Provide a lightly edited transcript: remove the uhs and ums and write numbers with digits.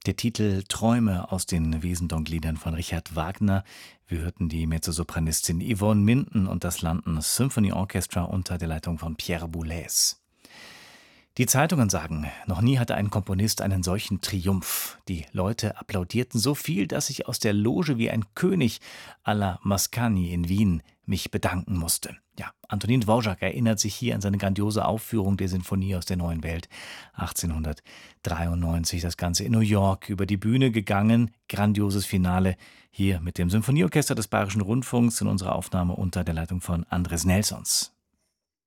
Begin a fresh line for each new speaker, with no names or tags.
Der Titel Träume aus den Wesendonck-Liedern von Richard Wagner. Wir hörten die Mezzosopranistin Yvonne Minden und das London Symphony Orchestra unter der Leitung von Pierre Boulez. Die Zeitungen sagen, noch nie hatte ein Komponist einen solchen Triumph. Die Leute applaudierten so viel, dass ich aus der Loge wie ein König à la Mascagni in Wien mich bedanken musste. Ja, Antonin Dvorak erinnert sich hier an seine grandiose Aufführung der Sinfonie aus der Neuen Welt 1893. Das Ganze in New York über die Bühne gegangen. Grandioses Finale hier mit dem Symphonieorchester des Bayerischen Rundfunks in unserer Aufnahme unter der Leitung von Andres Nelsons.